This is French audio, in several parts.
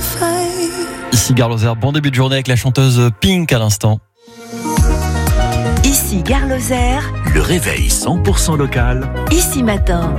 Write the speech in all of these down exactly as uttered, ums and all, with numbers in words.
Ici Gare Lozère, bon début de journée avec la chanteuse Pink à l'instant. Ici Gare Lozère, le réveil cent pour cent local. Ici Matin.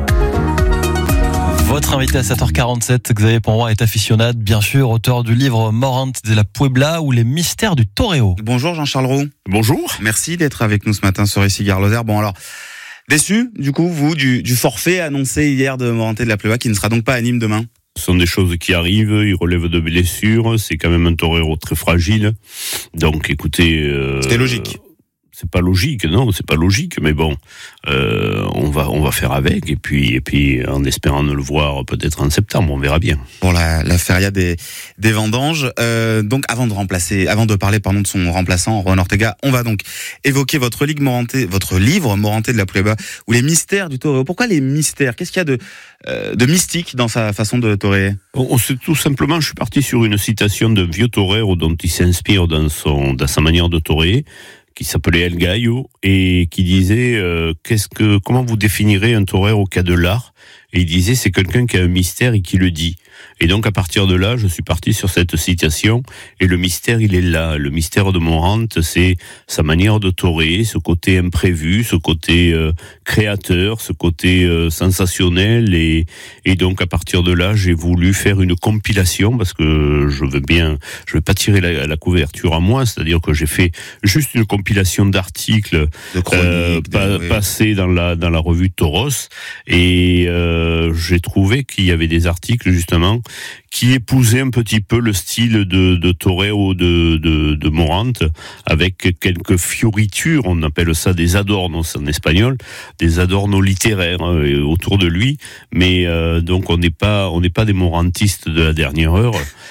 Votre invité à sept heures quarante-sept, Xavier Ponroy, est aficionade, bien sûr, auteur du livre Morante de la Puebla ou les mystères du Toreo. Bonjour Jean-Charles Roux. Bonjour. Merci d'être avec nous ce matin sur Ici Gare Lozère. Bon alors, déçu du coup, vous, du, du forfait annoncé hier de Morante de la Puebla qui ne sera donc pas à Nîmes demain? Ce sont des choses qui arrivent, il relève de blessures, c'est quand même un torero très fragile. Donc écoutez... Euh, C'était logique. C'est pas logique, non, c'est pas logique, mais bon, euh, on va on va faire avec et puis et puis en espérant de le voir peut-être en septembre, on verra bien. Pour la, la feria des des vendanges, euh, donc avant de remplacer, avant de parler pardon de son remplaçant Juan Ortega, on va donc évoquer votre ligue Morante, votre livre Morante de la Puebla ou les mystères du torero. Pourquoi les mystères? Qu'est-ce qu'il y a de euh, de mystique dans sa façon de toréer? On, on sait tout simplement, je suis parti sur une citation d'un vieux torero dont il s'inspire dans son dans sa manière de toréer, qui s'appelait El Gallo et qui disait euh, qu'est-ce que comment vous définirez un torero qui a de l'art? Et il disait c'est quelqu'un qui a un mystère et qui le dit. Et donc à partir de là, je suis parti sur cette citation et le mystère il est là. Le mystère de Morante, c'est sa manière de toréer, ce côté imprévu, ce côté euh, créateur, ce côté euh, sensationnel et et donc à partir de là, j'ai voulu faire une compilation parce que je veux bien, je vais pas tirer la, la couverture à moi, c'est-à-dire que j'ai fait juste une compilation d'articles de chroniques, euh, pa- oui. passés dans la dans la revue Toros et euh, j'ai trouvé qu'il y avait des articles justement qui épousait un petit peu le style de, de torero de, de, de Morante, avec quelques fioritures, on appelle ça des adornos en espagnol, des adornos littéraires hein, autour de lui, mais euh, donc on n'est pas on n'est pas des morantistes de la dernière heure.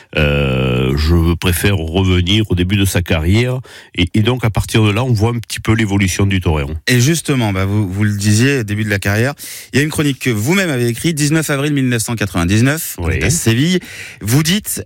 Euh, je préfère revenir au début de sa carrière, et, et donc à partir de là, on voit un petit peu l'évolution du torero. Et justement, bah vous, vous le disiez, début de la carrière, il y a une chronique que vous-même avez écrite, dix-neuf avril mille neuf cent quatre-vingt-dix-neuf, Oui. à Séville. Vous dites,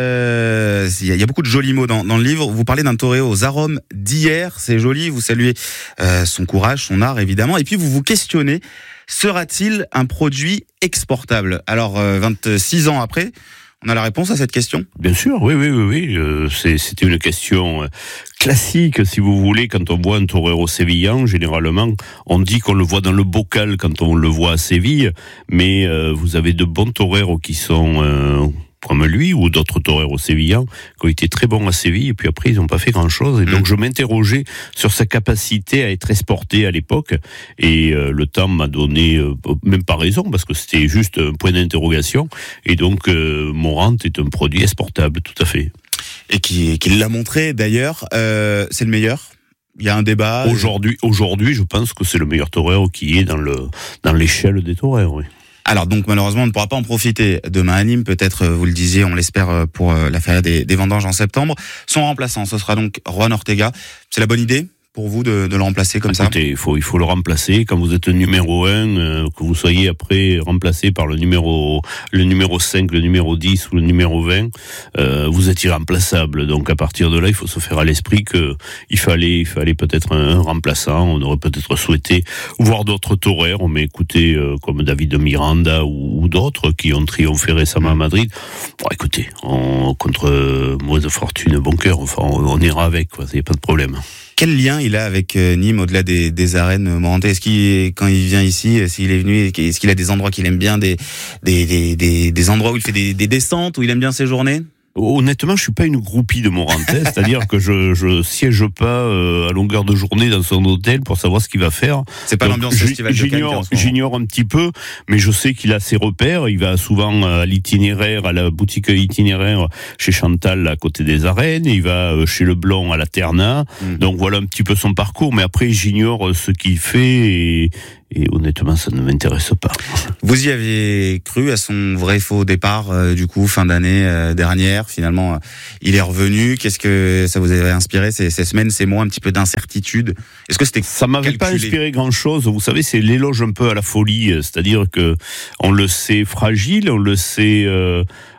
euh, il y a beaucoup de jolis mots dans, dans le livre, vous parlez d'un torero aux arômes d'hier, c'est joli, vous saluez euh, son courage, son art évidemment, et puis vous vous questionnez, sera-t-il un produit exportable? Alors, euh, vingt-six ans après, on a la réponse à cette question? Bien sûr, oui, oui, oui, oui. Euh, c'est, c'était une question euh, classique, si vous voulez. Quand on voit un torero sévillan, généralement, on dit qu'on le voit dans le bocal quand on le voit à Séville, mais euh, vous avez de bons toreros qui sont euh, comme lui ou d'autres toreros sévillans qui ont été très bons à Séville et puis après ils n'ont pas fait grand-chose. Et donc mmh. je m'interrogeais sur sa capacité à être exporté à l'époque et euh, le temps m'a donné euh, même pas raison parce que c'était juste un point d'interrogation et donc euh, Morante est un produit exportable, tout à fait. Et qui, qui l'a montré d'ailleurs, euh, c'est le meilleur? Il y a un débat. Aujourd'hui, aujourd'hui, je pense que c'est le meilleur torero qui est dans le dans l'échelle des toreros. Oui. Alors donc malheureusement on ne pourra pas en profiter demain à Nîmes, peut-être vous le disiez, on l'espère pour la feria des, des vendanges en septembre. Son remplaçant, ce sera donc Juan Ortega. C'est la bonne idée pour vous de, de le remplacer comme Écoutez, ça? il faut, il faut le remplacer. Quand vous êtes numéro un, euh, que vous soyez après remplacé par le numéro, le numéro cinq, le numéro dix ou le numéro vingt, euh, vous êtes irremplaçable. Donc à partir de là, il faut se faire à l'esprit que il fallait, il fallait peut-être un, un remplaçant. On aurait peut-être souhaité voir d'autres toreros, mais écoutez, euh, comme David Miranda ou, ou d'autres qui ont triomphé récemment à Madrid. Bon, écoutez, on, contre euh, mauvaise fortune, bon cœur, enfin, on, on ira avec, quoi. Il n'y a pas de problème. Quel lien il a avec Nîmes au-delà des, des arènes Morante? Est-ce qu'il, quand il vient ici, s'il est venu, est-ce qu'il a des endroits qu'il aime bien, des, des, des, des, des endroits où il fait des, des descentes, où il aime bien séjourner? Honnêtement, je suis pas une groupie de Morante, c'est-à-dire que je je siège pas euh, à longueur de journée dans son hôtel pour savoir ce qu'il va faire. C'est pas Donc, l'ambiance festivale de Cannes. J'ignore, j'ignore un petit peu, mais je sais qu'il a ses repères. Il va souvent à l'itinéraire, à la boutique itinéraire chez Chantal à côté des arènes. Il va chez Leblanc à la Terna. Mmh. Donc voilà un petit peu son parcours. Mais après, j'ignore ce qu'il fait et, et honnêtement, ça ne m'intéresse pas. Vous y avez cru à son vrai faux départ, euh, du coup, fin d'année euh, dernière. Finalement, euh, il est revenu. Qu'est-ce que ça vous avait inspiré ces, ces semaines, ces mois, un petit peu d'incertitude? Est-ce que c'était Ça m'avait calculé? pas inspiré grand-chose. Vous savez, c'est l'éloge un peu à la folie. C'est-à-dire que on le sait fragile, on le sait... Euh,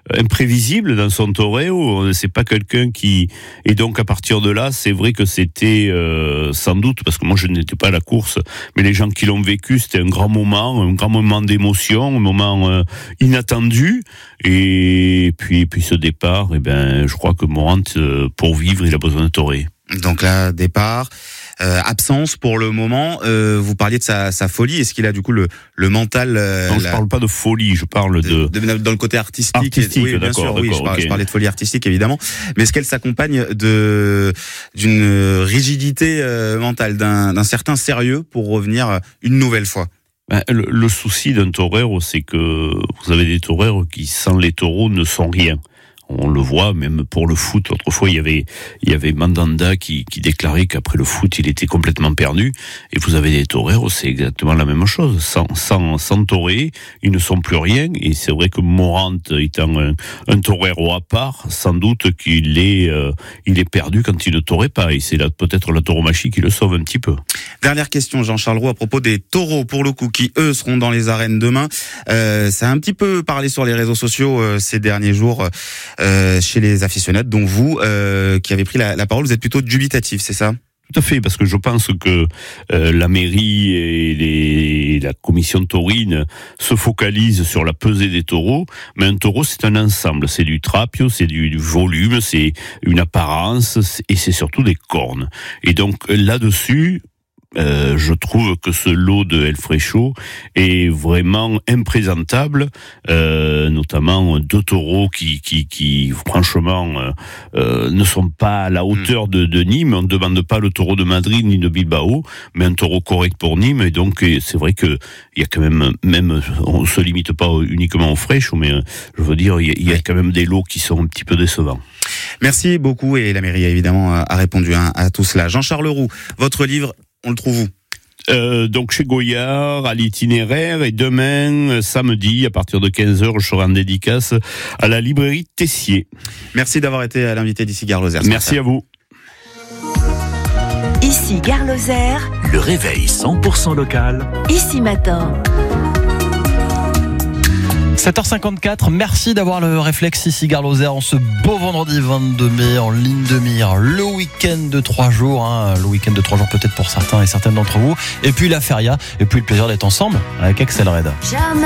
imprévisible dans son toreo. C'est pas quelqu'un qui, et donc à partir de là, c'est vrai que c'était euh, sans doute, parce que moi je n'étais pas à la course, mais les gens qui l'ont vécu, c'était un grand moment, un grand moment d'émotion, un moment euh, inattendu. Et puis, puis ce départ, eh ben, je crois que Morant, euh, pour vivre, il a besoin de torer. Donc là, départ, euh, absence pour le moment. Euh, vous parliez de sa, sa folie. Est-ce qu'il a du coup le, le mental euh, Non, la... je parle pas de folie, je parle de... de, de dans le côté artistique. Artistique, oui, bien d'accord, sûr. Oui, d'accord, je, parlais, okay. je parlais de folie artistique évidemment. Mais est-ce qu'elle s'accompagne de d'une rigidité euh, mentale, d'un, d'un certain sérieux pour revenir une nouvelle fois? Ben, le, le souci d'un torero, c'est que vous avez des toreros qui, sans les taureaux, ne sont rien. On le voit, même pour le foot. Autrefois, il y avait, il y avait Mandanda qui, qui déclarait qu'après le foot, il était complètement perdu. Et vous avez des toreros, c'est exactement la même chose. Sans, sans, sans torer, ils ne sont plus rien. Et c'est vrai que Morant, étant un, un torero à part, sans doute qu'il est, euh, il est perdu quand il ne torait pas. Et c'est là, peut-être la tauromachie qui le sauve un petit peu. Dernière question, Jean-Charles Roux, à propos des taureaux, pour le coup, qui eux seront dans les arènes demain. Euh, ça a un petit peu parlé sur les réseaux sociaux euh, ces derniers jours. Euh, chez les aficionados, dont vous, euh, qui avez pris la, la parole, vous êtes plutôt dubitatif, c'est ça ? Tout à fait, parce que je pense que euh, la mairie et les, la commission taurine se focalisent sur la pesée des taureaux, mais un taureau c'est un ensemble, c'est du trapio, c'est du, du volume, c'est une apparence, et c'est surtout des cornes. Et donc là-dessus, Euh, je trouve que ce lot de El Frecho est vraiment imprésentable, euh, notamment deux taureaux qui, qui, qui franchement, euh, euh, ne sont pas à la hauteur de, de Nîmes. On ne demande pas le taureau de Madrid ni de Bilbao, mais un taureau correct pour Nîmes. Et donc, c'est vrai que il y a quand même, même, on se limite pas uniquement aux Frecho, mais je veux dire, il y a, il y a quand même des lots qui sont un petit peu décevants. Merci beaucoup, et la mairie a évidemment a répondu hein, à tout cela. Jean-Charles Roux, votre livre, on le trouve où ? Euh, donc chez Goyard, à l'itinéraire, et demain, samedi, à partir de quinze heures, je serai en dédicace à la librairie Tessier. Merci d'avoir été à l'invité d'ici Gare Lozère. Merci à vous. Ici Gare Lozère, Le réveil cent pour cent local. Ici Matin. sept heures cinquante-quatre, merci d'avoir le réflexe ici Gare Lozère en ce beau vendredi vingt-deux mai en ligne de mire. Le week-end de trois jours, hein, le week-end de trois jours peut-être pour certains et certaines d'entre vous. Et puis la feria, et puis le plaisir d'être ensemble avec Axel Red. Jamais